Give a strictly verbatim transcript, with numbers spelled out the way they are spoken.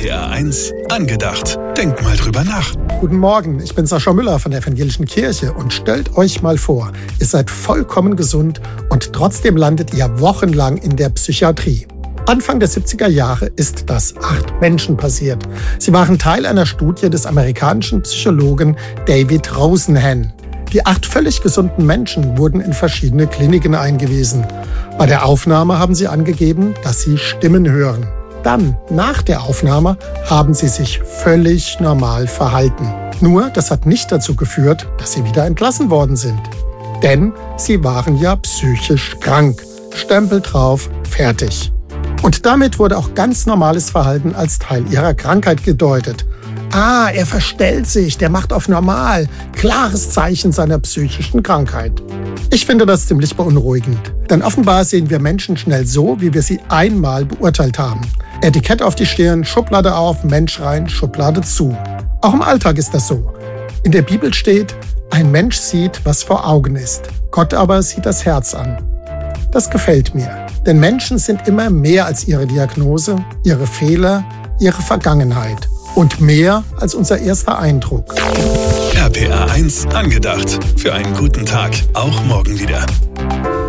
P R eins angedacht. Denkt mal drüber nach. Guten Morgen, ich bin Sascha Müller von der Evangelischen Kirche und stellt euch mal vor, ihr seid vollkommen gesund und trotzdem landet ihr wochenlang in der Psychiatrie. Anfang der siebziger Jahre ist das acht Menschen passiert. Sie waren Teil einer Studie des amerikanischen Psychologen David Rosenhan. Die acht völlig gesunden Menschen wurden in verschiedene Kliniken eingewiesen. Bei der Aufnahme haben sie angegeben, dass sie Stimmen hören. Dann, nach der Aufnahme, haben sie sich völlig normal verhalten. Nur, das hat nicht dazu geführt, dass sie wieder entlassen worden sind. Denn sie waren ja psychisch krank. Stempel drauf, fertig. Und damit wurde auch ganz normales Verhalten als Teil ihrer Krankheit gedeutet. Ah, er verstellt sich, der macht auf normal. Klares Zeichen seiner psychischen Krankheit. Ich finde das ziemlich beunruhigend. Denn offenbar sehen wir Menschen schnell so, wie wir sie einmal beurteilt haben. Etikett auf die Stirn, Schublade auf, Mensch rein, Schublade zu. Auch im Alltag ist das so. In der Bibel steht, ein Mensch sieht, was vor Augen ist. Gott aber sieht das Herz an. Das gefällt mir. Denn Menschen sind immer mehr als ihre Diagnose, ihre Fehler, ihre Vergangenheit. Und mehr als unser erster Eindruck. R P R eins angedacht. Für einen guten Tag. Auch morgen wieder.